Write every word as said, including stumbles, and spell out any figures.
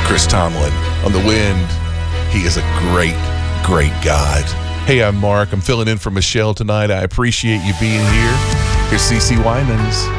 Chris Tomlin on the Wind. He is a great, great God. Hey, I'm Mark. I'm filling in for Michelle tonight. I appreciate you being here. Here's CeCe Winans.